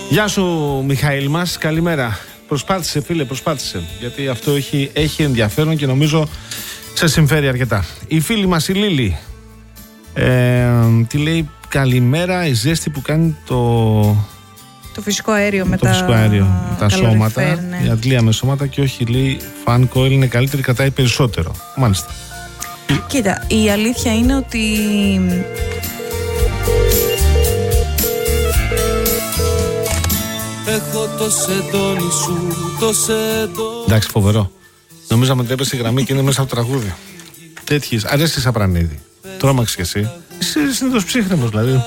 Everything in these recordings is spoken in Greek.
Γεια σου Μιχαήλ μας, καλημέρα. Προσπάθησε φίλε, προσπάθησε. Γιατί αυτό έχει ενδιαφέρον και νομίζω σε συμφέρει αρκετά. Η φίλη μας η Λίλη τι λέει? Καλημέρα, η ζέστη που κάνει το φυσικό αέριο με τα σώματα, ναι. Η αντλία με σώματα και όχι, λέει, fan coil είναι καλύτερη, κρατάει περισσότερο. Μάλιστα. Κοίτα, η αλήθεια είναι ότι έχω το σεντόνι σου, το σεντόνι. Εντάξει, φοβερό. Νομίζαμε ότι έπεσε η γραμμή και είναι μέσα από το τραγούδι. Τέτοιες, αρέσει Σαπρανίδη. Τρόμαξε κι εσύ. Είσαι συνήθως ψύχρεμος δηλαδή.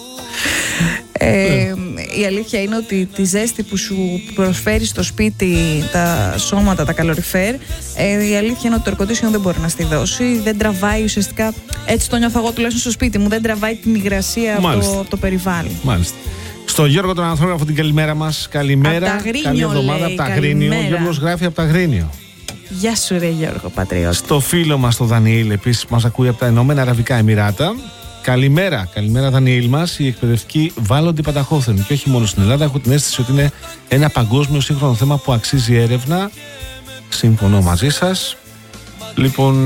Η αλήθεια είναι ότι τη ζέστη που σου προσφέρει στο σπίτι τα σώματα, τα καλοριφέρ, η αλήθεια είναι ότι το air conditioning δεν μπορεί να στη δώσει. Δεν τραβάει ουσιαστικά, έτσι το νιώθω εγώ τουλάχιστον στο σπίτι μου, δεν τραβάει την υγρασία από το περιβάλλον. Μάλιστα. Στο Γιώργο τον Ανθρώπινο την καλημέρα μας. Καλημέρα, καλή εβδομάδα από τα Αγρίνιο. Ο Γιώργος γράφει από τα Αγρίνιο. Γεια σου ρε Γιώργο, πατριώτη. Στο φίλο μας τον Δανιήλ επίσης μας ακούει από τα Ηνωμένα Αραβικά Εμιράτα. Καλημέρα, καλημέρα Δανιήλ μας. Οι εκπαιδευτικοί βάλλονται πανταχώθεν και όχι μόνο στην Ελλάδα. Έχω την αίσθηση ότι είναι ένα παγκόσμιο σύγχρονο θέμα που αξίζει έρευνα. Συμφωνώ μαζί σας. Λοιπόν,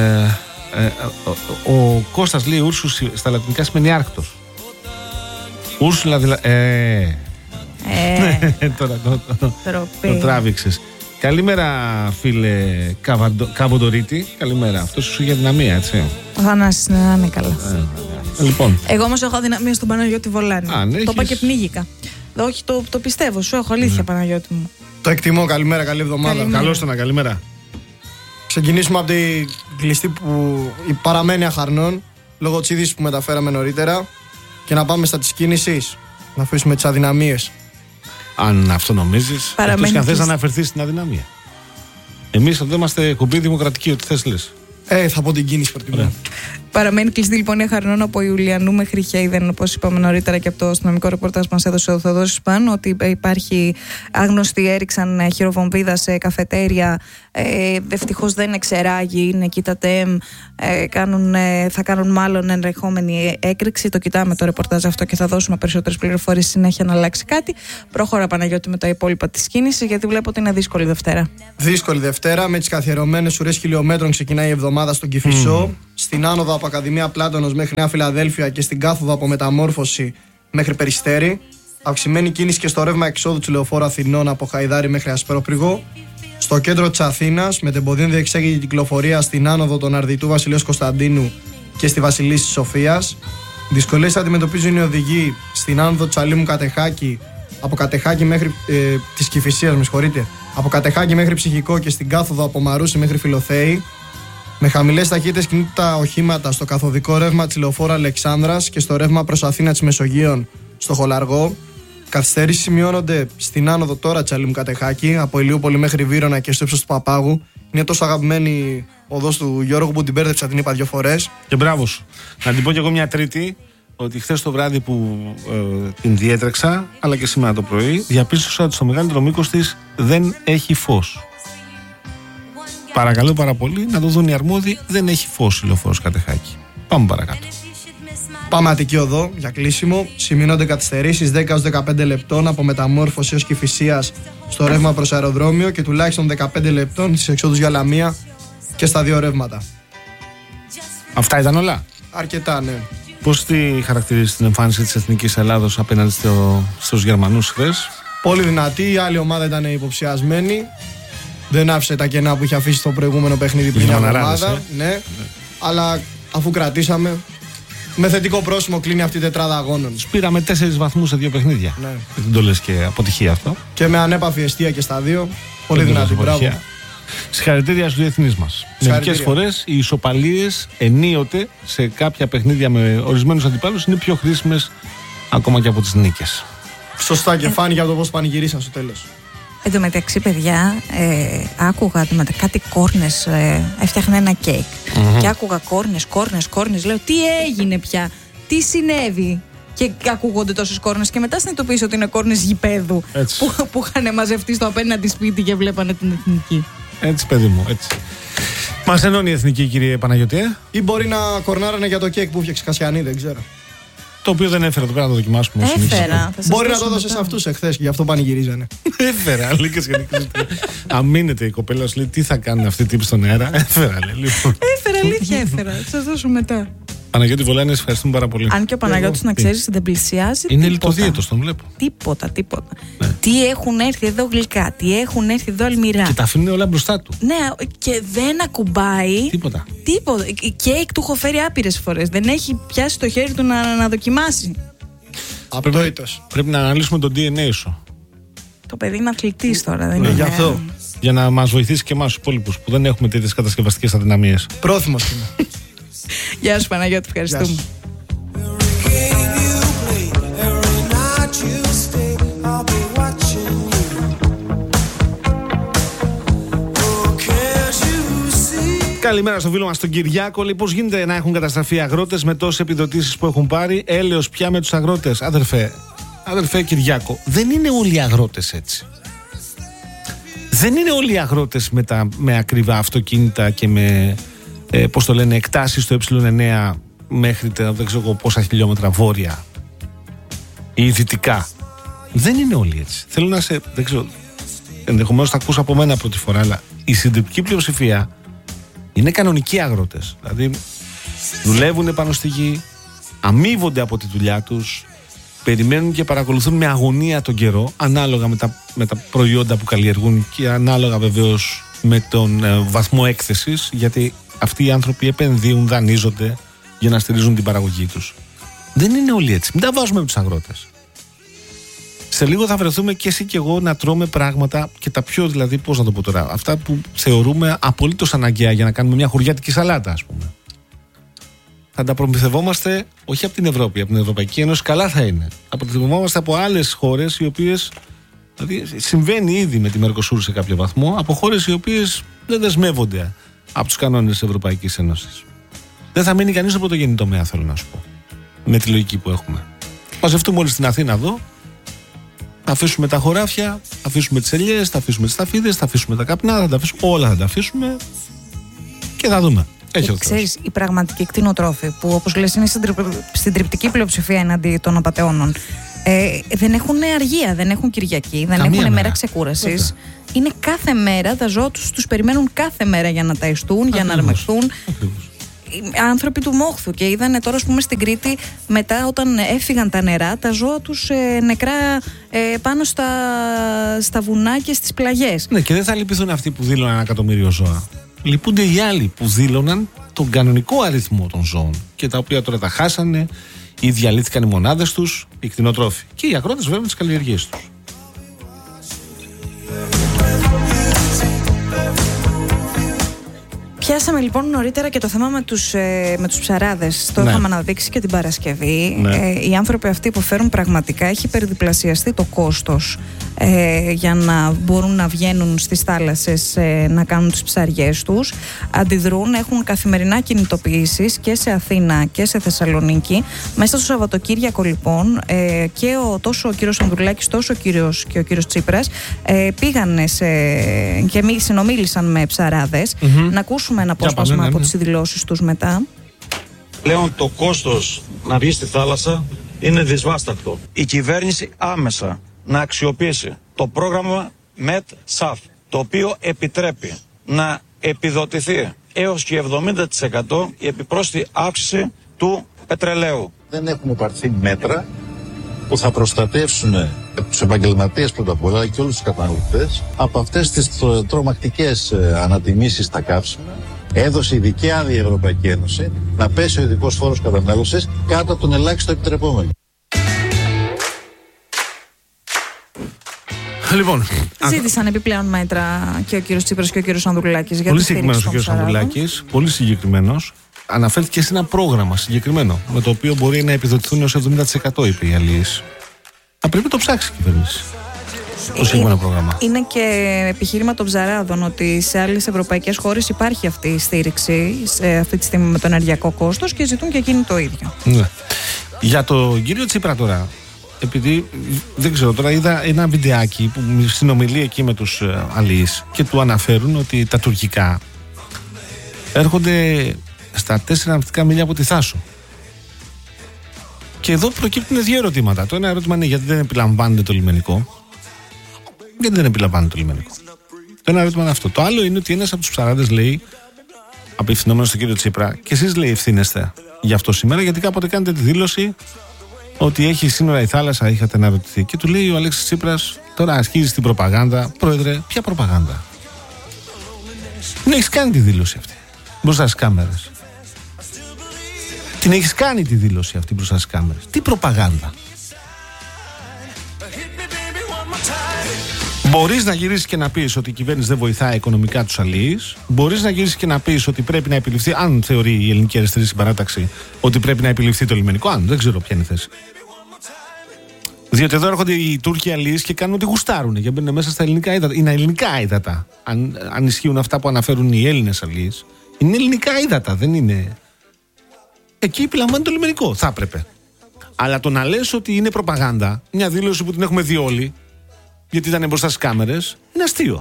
ο Κώστας λέει Ούρσους στα λατινικά σημαίνει άρκτος. Ούρσουλα δηλαδή. Τώρα το τράβηξες. Καλημέρα φίλε Καβοντορίτη. Καλημέρα. Αυτός σου είχε αδυναμία, έτσι? Ο Θανάσης να είναι καλά. Λοιπόν. Εγώ όμως έχω αδυναμία στον Παναγιώτη Βολάνη. Το είπα και πνίγηκα. Όχι, το πιστεύω. Σου έχω αλήθεια, Παναγιώτη μου. Το εκτιμώ. Καλημέρα, καλή εβδομάδα. Καλώς το να, καλημέρα. Ξεκινήσουμε από την κλειστή που παραμένει αχαρνών λόγω της είδησης που μεταφέραμε νωρίτερα και να πάμε στα της κίνησης. Να αφήσουμε τις αδυναμίες. Αν αυτό νομίζεις, εκτός και αν θες να αναφερθείς στην αδυναμία. Εμείς εδώ είμαστε κουμπί δημοκρατική, ό,τι θες λες. Θα πω την κίνηση προτιμώ. Παραμένει κλειστή λοιπόν η Αχαρνών από Ιουλιανού μέχρι Χέιδεν, όπως είπαμε νωρίτερα και από το αστυνομικό ρεπορτάζ μας έδωσε ο Θοδόσης Παν, ότι υπάρχει άγνωστοι έριξαν χειροβομβίδα σε καφετέρια. Ευτυχώς δεν εξεράγει, είναι εκεί τα ΤΕΜ, θα κάνουν μάλλον ενδεχόμενη έκρηξη. Το κοιτάμε το ρεπορτάζ αυτό και θα δώσουμε περισσότερες πληροφορίες συνέχεια να αλλάξει κάτι. Προχώρα Παναγιώτη με τα υπόλοιπα της κίνησης, γιατί βλέπω ότι είναι δύσκολη Δευτέρα. Δύσκολη Δευτέρα, με τις καθιερωμένες ουρές χιλιόμετρων ξεκινάει η εβδομάδα στον Κηφισό. Στην άνοδο από Ακαδημία Πλάτωνος μέχρι Νέα Φιλαδέλφια και στην κάθοδο από Μεταμόρφωση μέχρι Περιστέρι. Αυξημένη κίνηση και στο ρεύμα εξόδου του Λεωφόρου Αθηνών από Χαϊδάρι μέχρι Ασπερόπρυγο. Στο κέντρο της Αθήνας, με τεμποδίων διεξάγει κυκλοφορία στην άνοδο των Αρδιτού Βασιλείου Κωνσταντίνου και στη Βασιλής της Σοφίας. Δυσκολίες αντιμετωπίζουν οι οδηγοί στην άνοδο Τσαλίμου Κατεχάκη, από Κατεχάκη μέχρι της Κηφισίας, από Κατεχάκη μέχρι Ψυχικό και στην κάθοδο από Μαρούσι μέχρι Φιλοθέη. Με χαμηλές ταχύτητες κινούνται τα οχήματα στο καθοδικό ρεύμα της Λεωφόρου Αλεξάνδρας και στο ρεύμα προς Αθήνα της Μεσογείων στο Χολαργό. Καθυστερήσεις σημειώνονται στην άνοδο τώρα Τσαλίμου Κατεχάκη, από Ηλιούπολη μέχρι Βύρωνα και στο ύψος του Παπάγου. Είναι τόσο αγαπημένη οδός του Γιώργου που την μπέρδεψα, την είπα 2 φορές. Και μπράβο σου. Να την πω κι εγώ μια τρίτη, ότι χθες το βράδυ που την διέτρεξα, αλλά και σήμερα το πρωί, διαπίστωσα ότι στο μεγαλύτερο μήκος της δεν έχει φως. Παρακαλώ πάρα πολύ να το δουν οι αρμόδιοι, δεν έχει φως η Λεωφόρος Κατεχάκη. Πάμε παρακάτω. Πάμε Αττική Οδό για κλείσιμο. Σημειώνονται καθυστερήσεις 10-15 λεπτών από Μεταμόρφωση έως Κηφισίας στο ρεύμα προς αεροδρόμιο και τουλάχιστον 15 λεπτών στις εξόδους για Λαμία και στα 2 ρεύματα. Αυτά ήταν όλα? Αρκετά, ναι. Πώς τη χαρακτηρίζεις την εμφάνιση της Εθνικής Ελλάδος απέναντι στους Γερμανούς χθες? Πολύ δυνατή, η άλλη ομάδα ήταν υποψιασμένη. Δεν άφησε τα κενά που είχε αφήσει στο προηγούμενο παιχνίδι πριν μια εβδομάδα. Ναι. Αλλά αφού κρατήσαμε, με θετικό πρόσημο κλείνει αυτή η τετράδα αγώνων. Πήραμε 4 βαθμούς σε 2 παιχνίδια. Ναι. Δεν το λες και αποτυχία αυτό. Και με ανέπαφη εστία και στα 2. Πολύ δυνατή, μπράβο. Συγχαρητήρια στους διεθνείς μας. Μερικές φορές οι ισοπαλίες ενίοτε σε κάποια παιχνίδια με ορισμένους αντιπάλους είναι πιο χρήσιμες ακόμα και από τις νίκες. Σωστά, και φάνηκε από το πώς πανηγυρίσαν στο τέλος. Εν τω μεταξύ, παιδιά, άκουγα κάτι κόρνες, έφτιαχνα ένα κέικ. Και άκουγα κόρνες. Λέω, τι έγινε πια, τι συνέβη? Και ακούγονται τόσες κόρνες. Και μετά συνειδητοποίησα ότι είναι κόρνες γηπέδου που είχαν μαζευτεί στο απέναντι σπίτι και βλέπανε την εθνική. Έτσι, παιδί μου, έτσι. Μας ενώνει η εθνική, κύριε Παναγιώτη. Ή μπορεί να κορνάρανε για το κέικ που έφτιαξε Κασιανή, δεν ξέρω. Το οποίο δεν έφερα, το πέρα να το δοκιμάσουμε. Έφερα. Μπορεί να το δώσει σε αυτούς εχθές και γι' αυτό πανηγυρίζανε. Έφερα, Λίκες και Νίκης. Αμήνεται η κοπέλα, σου λέει τι θα κάνουν αυτοί οι τύποι στον αέρα. Έφερα, λέει. Λοιπόν. Έφερα, αλήθεια έφερα. Θα σας δώσω μετά. Παναγιώτη Βολάνη, ευχαριστούμε πάρα πολύ. Αν και ο Παναγιώτης, να ξέρεις, δεν πλησιάζει. Είναι λιτοδίαιτος, τον βλέπω. Τίποτα. Ναι. Τι έχουν έρθει εδώ γλυκά, τι έχουν έρθει εδώ αλμυρά. Και τα αφήνουν όλα μπροστά του. Ναι, και δεν ακουμπάει. Τίποτα. Κέικ του έχω φέρει άπειρες φορές. Δεν έχει πιάσει το χέρι του να δοκιμάσει. Απτόητος. Πρέπει να αναλύσουμε το DNA σου. Το παιδί είναι αθλητής τώρα, δεν Ναι, είναι. γι' αυτό. Για να μας βοηθήσει και εμάς τους υπόλοιπους που δεν έχουμε τέτοιες κατασκευαστικές αδυναμίες. Πρόθυμος είμαι. Γεια σου Παναγιώτη, ευχαριστούμε. Γεια σου. Καλημέρα στο φίλο μας τον Κυριάκο. Πώς γίνεται να έχουν καταστραφεί αγρότες με τόσες επιδοτήσεις που έχουν πάρει? Έλεος πια με τους αγρότες. Αδερφέ Κυριάκο, δεν είναι όλοι οι αγρότες έτσι. Δεν είναι όλοι οι αγρότες με ακριβά αυτοκίνητα και με εκτάσεις στο ε9 μέχρι δεν ξέρω πόσα χιλιόμετρα βόρεια ή δυτικά. Δεν είναι όλοι έτσι. Θέλω να σε, δεν ξέρω, ενδεχομένως θα ακούσω από μένα πρώτη φορά, αλλά η συντριπτική πλειοψηφία είναι κανονικοί αγρότες. Δηλαδή δουλεύουν πάνω στη γη, αμείβονται από τη δουλειά τους, περιμένουν και παρακολουθούν με αγωνία τον καιρό, ανάλογα με τα προϊόντα που καλλιεργούν και ανάλογα βεβαίως με τον βαθμό έκθεσης, γιατί αυτοί οι άνθρωποι επενδύουν, δανείζονται για να στηρίζουν την παραγωγή τους. Δεν είναι όλοι έτσι. Μην τα βάζουμε με τους αγρότες. Σε λίγο θα βρεθούμε και εσύ και εγώ να τρώμε πράγματα και τα πιο, δηλαδή, πώς να το πω τώρα, αυτά που θεωρούμε απολύτως αναγκαία για να κάνουμε μια χωριάτικη σαλάτα, ας πούμε. Θα τα προμηθευόμαστε όχι από την Ευρώπη, από την Ευρωπαϊκή Ένωση, καλά θα είναι. Θα προμηθευόμαστε από άλλες χώρες, οι οποίες, δηλαδή, συμβαίνει ήδη με τη Μερκοσούρ σε κάποιο βαθμό, από χώρες οι οποίες δεν δεσμεύονται από τους κανόνες της Ευρωπαϊκής Ένωσης. Δεν θα μείνει κανείς στο πρωτογενή τομέα, θέλω να σου πω. Με τη λογική που έχουμε. Μαζευτούμε όλοι στην Αθήνα εδώ. Θα αφήσουμε τα χωράφια, θα αφήσουμε τις ελιές, θα αφήσουμε τις ταφίδες, θα αφήσουμε τα καπνά, θα τα αφήσουμε, όλα θα τα αφήσουμε και θα δούμε. Έχει ο ξέρεις, οι πραγματικοί κτηνοτρόφοι που, όπως λες, είναι συντριπτική πλειοψηφία εναντί των απατεώνων, δεν έχουν αργία, δεν έχουν Κυριακή, δεν έχουν μέρα ξεκούρασης. Είναι κάθε μέρα, τα ζώα τους περιμένουν κάθε μέρα για να ταϊστούν, για να αρμεχθούν. Άνθρωποι του μόχθου, και είδανε τώρα, ας πούμε, στην Κρήτη, μετά όταν έφυγαν τα νερά, τα ζώα τους νεκρά πάνω στα βουνά και στις πλαγιές. Ναι, και δεν θα λυπηθούν αυτοί που δήλωναν 1 εκατομμύριο ζώα. Λυπούνται οι άλλοι που δήλωναν τον κανονικό αριθμό των ζώων και τα οποία τώρα τα χάσανε ή διαλύθηκαν οι μονάδες τους, οι κτηνοτρόφοι. Και οι αγρότες βέβαια τις καλλιεργίες τους. Πιάσαμε λοιπόν νωρίτερα και το θέμα με τους ψαράδες. Το είχαμε αναδείξει και την Παρασκευή. Οι άνθρωποι αυτοί που φέρουν πραγματικά, έχει υπερδιπλασιαστεί το κόστος για να μπορούν να βγαίνουν στις θάλασσες να κάνουν τις ψαριές τους. Αντιδρούν, έχουν καθημερινά κινητοποιήσεις και σε Αθήνα και σε Θεσσαλονίκη. Μέσα στο Σαββατοκύριακο λοιπόν και τόσο ο κύριος Ανδρουλάκης τόσο και ο κύριος Τσίπρας πήγανε και συνομίλησαν με ψαράδες. Να ακούσουμε ένα απόσπασμα από τις δηλώσεις τους μετά. Πλέον το κόστος να βγει στη θάλασσα είναι δυσβάσταχτο. Η κυβέρνηση άμεσα να αξιοποιήσει το πρόγραμμα MET-SAF, το οποίο επιτρέπει να επιδοτηθεί έως και 70% η επιπρόσθετη αύξηση του πετρελαίου. Δεν έχουν πάρθει μέτρα που θα προστατεύσουν τους επαγγελματίες πρώτα απ' όλα και όλους τους καταναλωτές από αυτές τις τρομακτικές ανατιμήσεις στα καύσιμα. Έδωσε ειδική άδεια η Ευρωπαϊκή Ένωση να πέσει ο ειδικός φόρος κατανάλωσης κάτω από τον ελάχιστο επιτρεπόμενο. Λοιπόν, ζήτησαν επιπλέον μέτρα και ο κύριος Τσίπρας και ο κύριος Ανδρουλάκης. Πολύ συγκεκριμένος ο κύριος Ανδρουλάκης, πολύ συγκεκριμένος. Αναφέρθηκε σε ένα πρόγραμμα συγκεκριμένο με το οποίο μπορεί να επιδοτηθούν έως 70%, είπε η αλληλής. Θα πρέπει να το ψάξει η κυβέρνηση. Το συγκεκριμένο πρόγραμμα. Είναι και επιχείρημα των ψαράδων ότι σε άλλες ευρωπαϊκές χώρες υπάρχει αυτή η στήριξη αυτή τη στιγμή με το ενεργειακό κόστος και ζητούν και εκείνοι το ίδιο. Ναι. Για τον κύριο Τσίπρα τώρα, επειδή δεν ξέρω, τώρα είδα ένα βιντεάκι που συνομιλεί εκεί με τους αλληλείς και του αναφέρουν ότι τα τουρκικά έρχονται στα 4 ναυτικά μίλια από τη Θάσο. Και εδώ προκύπτουν δύο ερωτήματα. Το ένα ερώτημα είναι γιατί δεν επιλαμβάνεται το λιμενικό. Γιατί δεν επιλαμβάνεται το λιμενικό. Το ένα ερώτημα είναι αυτό. Το άλλο είναι ότι ένας από τους ψαράδες λέει, απευθυνόμενος στον κύριο Τσίπρα, και εσείς λέει ευθύνεστε γι' αυτό σήμερα, γιατί κάποτε κάνετε τη δήλωση ότι έχει σύνορα η θάλασσα, είχατε να ρωτηθεί. Και του λέει ο Αλέξης Τσίπρας, τώρα αρχίζει την προπαγάνδα. Πρόεδρε, ποια προπαγάνδα? Την έχεις κάνει τη δήλωση αυτή μπροστά στις κάμερες. Την έχεις κάνει τη δήλωση αυτή μπροστά στις κάμερες. Τι προπαγάνδα? Μπορείς να γυρίσεις και να πεις ότι η κυβέρνηση δεν βοηθάει οικονομικά τους αλληλείς. Μπορείς να γυρίσεις και να πεις ότι πρέπει να επιληφθεί, αν θεωρεί η Ελληνική Αριστερή Συμπαράταξη ότι πρέπει να επιληφθεί το λιμενικό. Αν δεν ξέρω ποια είναι η θέση. Διότι εδώ έρχονται οι Τούρκοι αλληλείς και κάνουν ό,τι γουστάρουν για μπαίνουν μέσα στα ελληνικά ύδατα. Είναι ελληνικά ύδατα. Αν ισχύουν αυτά που αναφέρουν οι Έλληνες αλληλείς, είναι ελληνικά ύδατα, δεν είναι. Εκεί επιλαμβάνει το λιμενικό. Θα έπρεπε. Αλλά το να λες ότι είναι προπαγάνδα, μια δήλωση που την έχουμε δει όλοι, γιατί ήταν μπροστά στις κάμερες, είναι αστείο.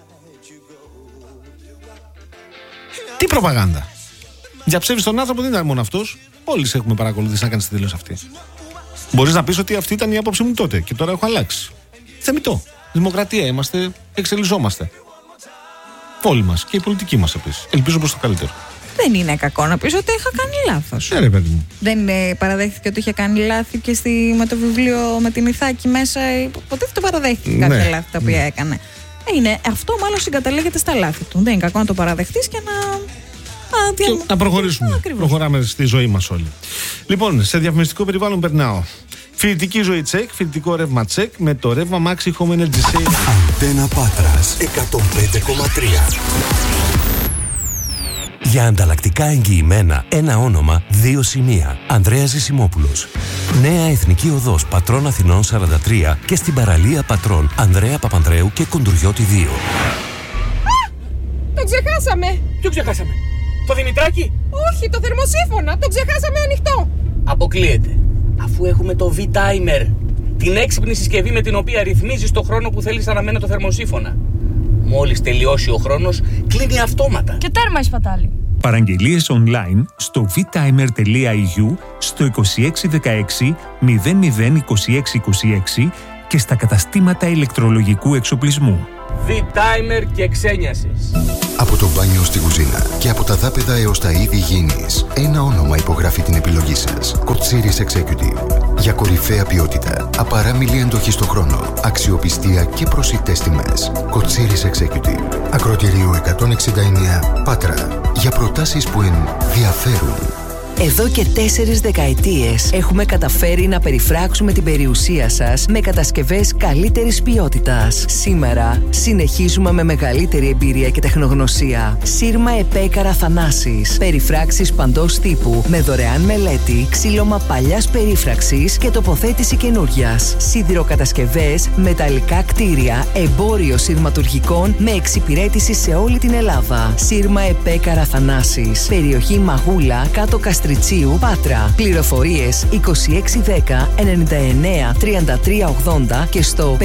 Τι προπαγάνδα? Διαψεύεις τον άνθρωπο, δεν ήταν μόνο αυτός. Όλοι σε έχουμε παρακολουθήσει να κάνεις τη δήλωση αυτή. Μπορείς να πεις ότι αυτή ήταν η άποψή μου τότε και τώρα έχω αλλάξει. Θεμιτό. Δημοκρατία είμαστε, εξελισσόμαστε. Όλοι μας και οι πολιτικοί μας επίσης. Ελπίζω προς το καλύτερο. Δεν είναι κακό να πεις ότι είχα κάνει λάθος. Ρε παιδί μου. Δεν παραδέχθηκε ότι είχε κάνει λάθη και με το βιβλίο με την Ιθάκη μέσα. Ποτέ δεν παραδέχθηκε κάποια λάθη τα οποία έκανε. Αυτό μάλλον συγκαταλέγεται στα λάθη του. Δεν είναι κακό να το παραδεχτείς και να προχωρήσουμε. Ακριβώς. Προχωράμε στη ζωή μας όλοι. Λοιπόν, σε διαφημιστικό περιβάλλον περνάω. Φοιτητική ζωή τσεκ, φοιτητικό ρεύμα τσεκ με το ρεύμα Maxi Home Energy Save. Αντένα Πάτρας 105,3. Για ανταλλακτικά εγγυημένα, ένα όνομα, δύο σημεία. Ανδρέας Ζησιμόπουλος. Νέα Εθνική Οδός Πατρών Αθηνών 43 και στην παραλία Πατρών Ανδρέα Παπανδρέου και Κοντουριώτη 2. Το ξεχάσαμε! Ποιο ξεχάσαμε? Το Δημητράκη? Όχι, το θερμοσύφωνα! Το ξεχάσαμε ανοιχτό! Αποκλείεται. Αφού έχουμε το V-Timer, την έξυπνη συσκευή με την οποία ρυθμίζεις το χρόνο που θέλεις να αναμένει το θερμοσύφωνα. Μόλις τελειώσει ο χρόνος, κλείνει αυτόματα. Και τέρμα η σπατάλη. Παραγγελίες online στο vtimer.eu, στο 2616 002626 και στα καταστήματα ηλεκτρολογικού εξοπλισμού. V-Timer και ξένιασες. Από το μπάνιο στη κουζίνα και από τα δάπεδα έως τα είδη υγιεινής, ένα όνομα υπογράφει την επιλογή σας. Κοτσίρις Executive. Για κορυφαία ποιότητα, απαράμιλη εντοχή στο χρόνο, αξιοπιστία και προσιτές τιμές. Κοτσίρις Executive. Ακροτηρίου 169 Πάτρα. Για προτάσεις που ενδιαφέρουν. Εδώ και 4 δεκαετίες έχουμε καταφέρει να περιφράξουμε την περιουσία σας με κατασκευές καλύτερης ποιότητας. Σήμερα συνεχίζουμε με μεγαλύτερη εμπειρία και τεχνογνωσία. Σύρμα ΕΠΕ Καραθανάσης. Περιφράξεις παντός τύπου με δωρεάν μελέτη, ξύλωμα παλιάς περίφραξης και τοποθέτηση καινούριας. Σιδηροκατασκευές, μεταλλικά κτίρια, εμπόριο σειρματουργικών με εξυπηρέτηση σε όλη την Ελλάδα. Σύρμα ΕΠΕ Καραθανάσης. Περιοχή Μαγούλα, κάτω Καστριτσίου, Πάτρα. Πληροφορίες 2610 99 33 80 και στο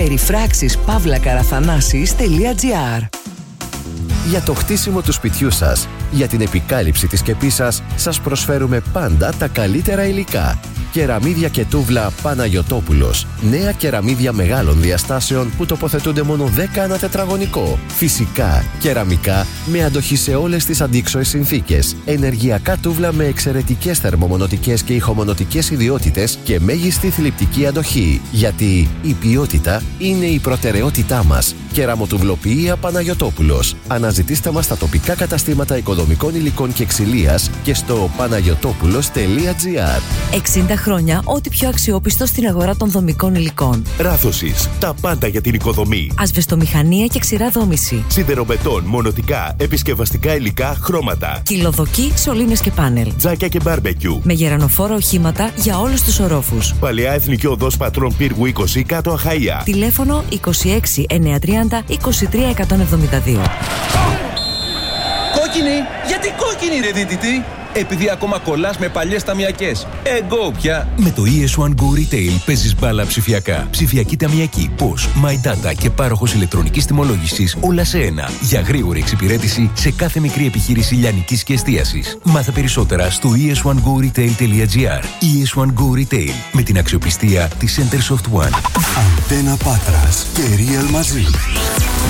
περιφράξεις-καραθανάσης.gr. Για το χτίσιμο του σπιτιού σας, για την επικάλυψη της σκεπής σας, σας προσφέρουμε πάντα τα καλύτερα υλικά. Κεραμίδια και τούβλα Παναγιωτόπουλος. Νέα κεραμίδια μεγάλων διαστάσεων που τοποθετούνται μόνο 10 ανά τετραγωνικό. Φυσικά, κεραμικά με αντοχή σε όλες τις αντίξωες συνθήκες. Ενεργειακά τούβλα με εξαιρετικές θερμομονωτικές και ηχομονωτικές ιδιότητες και μέγιστη θλιπτική αντοχή. Γιατί η ποιότητα είναι η προτεραιότητά μας. Κεραμοτουβλοποιία Παναγιωτόπουλος. Αναζητήστε μας στα τοπικά καταστήματα οικοδομικών υλικών και ξυλίας και στο panagiotopulos.gr. 60 χρόνια, ό,τι πιο αξιόπιστο στην αγορά των δομικών υλικών. Ράθωσης, τα πάντα για την οικοδομή. Ασβεστομηχανία και ξηρά δόμηση. Σιδεροβετών, μονοτικά, επισκευαστικά υλικά, χρώματα. Κυλοδοκή, σωλήνες και πάνελ. Τζάκια και μπάρμπεκιου. Με γερανοφόρα οχήματα για όλους τους ορόφους. Παλαιά Εθνική Οδός Πατρών Πύργου 20, κάτω Αχαΐα. Τηλέφωνο 26 930 23 172. Κόκκινη! Γιατί κόκκινη ρε δίτητη! επειδή ακόμα κολλάς με παλιές ταμιακές. Go πια! Με το ES1 Go Retail παίζεις μπάλα ψηφιακά. Ψηφιακή ταμιακή, POS, My Data και πάροχος ηλεκτρονικής τιμολόγησης, όλα σε ένα. Για γρήγορη εξυπηρέτηση σε κάθε μικρή επιχείρηση λιανικής και εστίασης. Μάθε περισσότερα στο es1goretail.gr. ES1 Go Retail, με την αξιοπιστία της Center Soft One. Αντένα Πάτρας και Real μαζί.